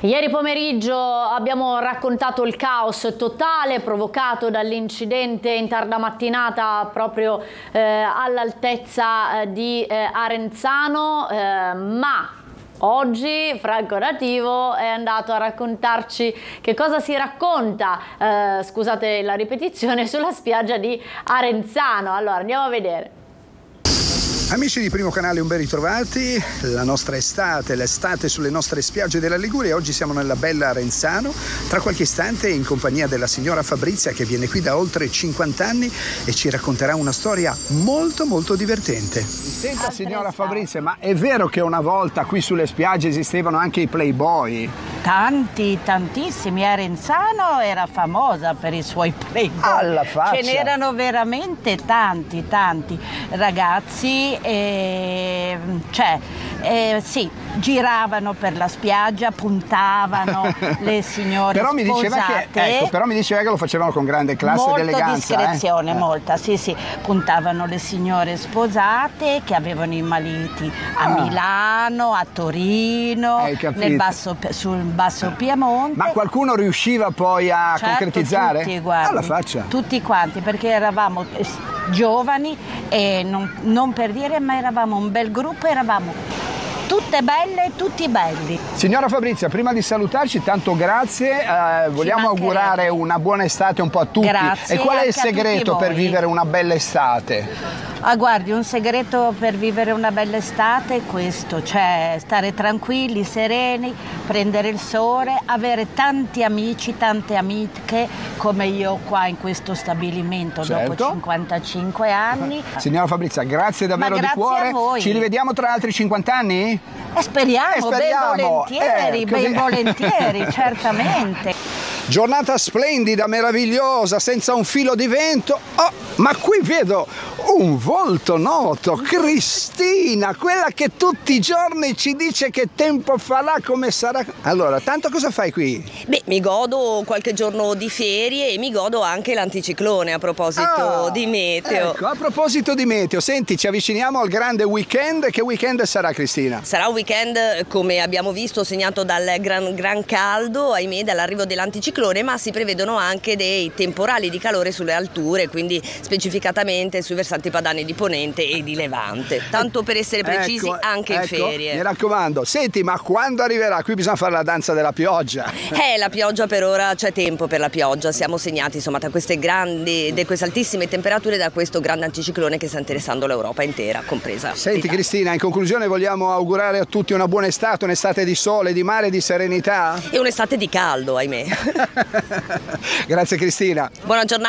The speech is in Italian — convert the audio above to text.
Ieri pomeriggio abbiamo raccontato il caos totale provocato dall'incidente in tarda mattinata proprio all'altezza di Arenzano, ma oggi Franco Nativo è andato a raccontarci che cosa si racconta, scusate la ripetizione, sulla spiaggia di Arenzano. Allora andiamo a vedere. Amici di Primo Canale, un ben ritrovati. La nostra estate, l'estate sulle nostre spiagge della Liguria. Oggi siamo nella bella Arenzano, tra qualche istante in compagnia della signora Fabrizia, che viene qui da oltre 50 anni e ci racconterà una storia molto molto divertente. Senta signora Fabrizia, ma è vero che una volta qui sulle spiagge esistevano anche i playboy? Tantissimi. Arenzano era famosa per i suoi playboy. Alla faccia! Ce n'erano veramente tanti ragazzi, sì, giravano per la spiaggia, puntavano le signore però sposate. Però mi diceva che lo facevano con grande classe ed eleganza. Discrezione, molta, sì. Puntavano le signore sposate che avevano i mariti a Milano, a Torino, sul Basso Piemonte. Ma qualcuno riusciva poi a concretizzare? Tutti, guardi, alla faccia. Tutti quanti, perché eravamo giovani e non per dire, ma eravamo un bel gruppo, eravamo tutte belle e tutti belli. Signora Fabrizia, prima di salutarci, tanto grazie, vogliamo augurare una buona estate un po' a tutti. Grazie. E qual è il segreto per vivere una bella estate? Guardi, un segreto per vivere una bella estate è questo, cioè stare tranquilli, sereni, prendere il sole, avere tanti amici, tante amiche come io qua in questo stabilimento dopo 55 anni. Signora Fabrizia, grazie davvero di cuore. A voi. Ci rivediamo tra altri 50 anni? Speriamo. Ben volentieri, certamente. Giornata splendida, meravigliosa, senza un filo di vento. Oh, ma qui vedo un volto noto, Cristina, quella che tutti i giorni ci dice che tempo farà, come sarà. Allora, tanto cosa fai qui? Beh, mi godo qualche giorno di ferie e mi godo anche l'anticiclone a proposito di meteo. Ecco, a proposito di meteo, senti, ci avviciniamo al grande weekend. Che weekend sarà, Cristina? Sarà un weekend, come abbiamo visto, segnato dal gran caldo, ahimè, dall'arrivo dell'anticiclone, ma si prevedono anche dei temporali di calore sulle alture, quindi specificatamente sui versanti padani di Ponente e di Levante, tanto per essere precisi, anche in ferie. Mi raccomando. Senti, ma quando arriverà? Qui bisogna fare la danza della pioggia. La pioggia per ora, c'è tempo per la pioggia, siamo segnati insomma da queste altissime temperature, da questo grande anticiclone che sta interessando l'Europa intera, compresa. Senti Cristina, in conclusione vogliamo augurare a tutti una buona estate, un'estate di sole, di mare, di serenità? E un'estate di caldo, ahimè. Grazie Cristina. Buona giornata.